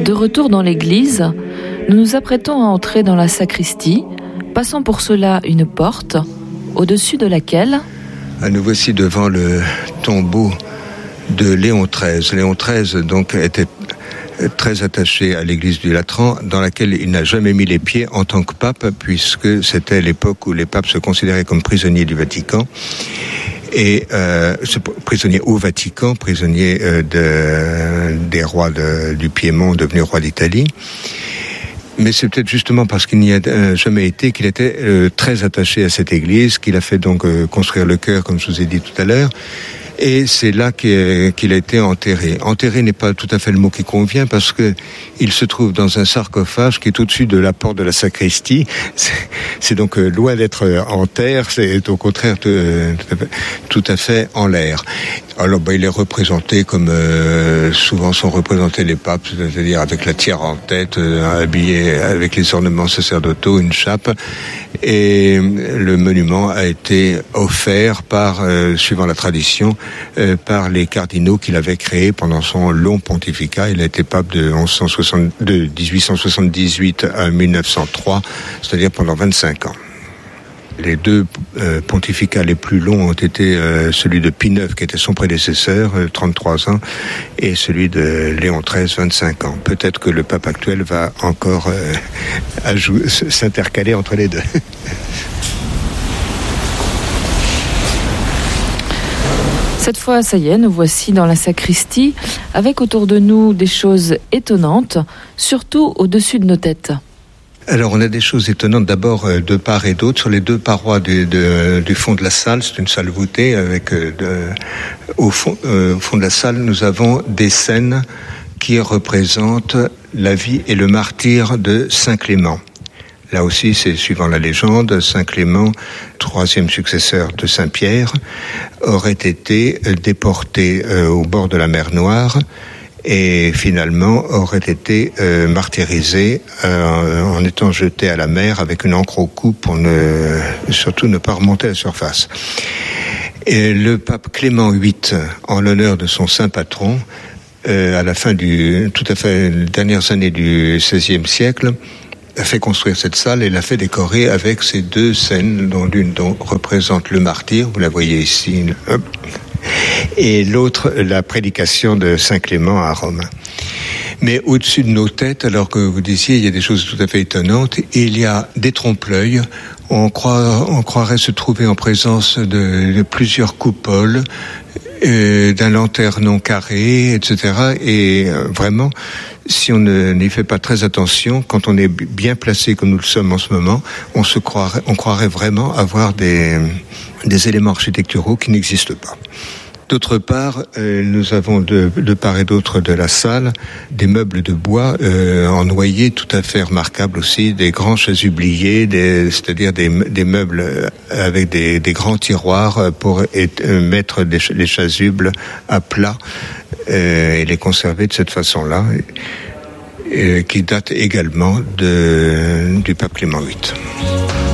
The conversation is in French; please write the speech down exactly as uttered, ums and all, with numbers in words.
De retour dans l'église, nous nous apprêtons à entrer dans la sacristie, passant pour cela une porte, au-dessus de laquelle... Ah, nous voici devant le tombeau de Léon treize. Léon treize donc était très attaché à l'église du Latran, dans laquelle il n'a jamais mis les pieds en tant que pape, puisque c'était l'époque où les papes se considéraient comme prisonniers du Vatican. Et euh, prisonnier au Vatican, prisonnier euh, de, des rois de, du Piémont, devenu roi d'Italie. Mais c'est peut-être justement parce qu'il n'y a euh, jamais été qu'il était euh, très attaché à cette église, qu'il a fait donc euh, construire le chœur, comme je vous ai dit tout à l'heure. Et c'est là qu'il, qu'il a été enterré. Enterré n'est pas tout à fait le mot qui convient, parce que il se trouve dans un sarcophage qui est au-dessus de la porte de la sacristie. C'est, c'est donc euh, loin d'être en terre, c'est au contraire tout, euh, tout, à, fait, tout à fait en l'air. Alors bah, il est représenté comme euh, souvent sont représentés les papes, c'est-à-dire avec la tiare en tête, euh, habillé avec les ornements sacerdotaux, une chape. Et le monument a été offert par, euh, suivant la tradition, euh, par les cardinaux qu'il avait créés pendant son long pontificat. Il a été pape de, onze cent soixante, de dix-huit cent soixante-dix-huit à mille neuf cent trois, c'est-à-dire pendant vingt-cinq ans. Les deux euh, pontificats les plus longs ont été euh, celui de Pie neuf, qui était son prédécesseur, euh, trente-trois ans, et celui de Léon treize, vingt-cinq ans. Peut-être que le pape actuel va encore euh, ajou- s'intercaler entre les deux. Cette fois, ça y est, nous voici dans la sacristie, avec autour de nous des choses étonnantes, surtout au-dessus de nos têtes. Alors, on a des choses étonnantes, d'abord euh, de part et d'autre, sur les deux parois du, de, du fond de la salle. C'est une salle voûtée, avec euh, de, au, fond, euh, au fond de la salle, nous avons des scènes qui représentent la vie et le martyre de Saint Clément. Là aussi, c'est suivant la légende, Saint Clément, troisième successeur de Saint Pierre, aurait été déporté euh, au bord de la mer Noire, et finalement aurait été euh, martyrisé euh, en étant jeté à la mer avec une ancre au cou pour ne, surtout ne pas remonter à la surface. Et le pape Clément huit, en l'honneur de son saint patron, euh, à la fin du, tout à fait, les dernières années du seizième siècle, a fait construire cette salle et l'a fait décorer avec ces deux scènes, dont l'une dont représente le martyr, vous la voyez ici, hop, et l'autre, la prédication de Saint Clément à Rome. Mais au-dessus de nos têtes, alors que vous disiez, il y a des choses tout à fait étonnantes, il y a des trompe-l'œil. On croit, on croirait se trouver en présence de, de plusieurs coupoles, euh, d'un lanternon carré, et cetera. Et euh, vraiment, si on ne, n'y fait pas très attention, quand on est bien placé comme nous le sommes en ce moment, on se croirait, on croirait vraiment avoir des, des éléments architecturaux qui n'existent pas. D'autre part, euh, nous avons de, de part et d'autre de la salle des meubles de bois euh, en noyer tout à fait remarquables aussi, des grands chasubliers, des, c'est-à-dire des, des meubles avec des, des grands tiroirs pour et, euh, mettre des, les chasubles à plat euh, et les conserver de cette façon-là, euh, qui date également de, du pape Clément huit.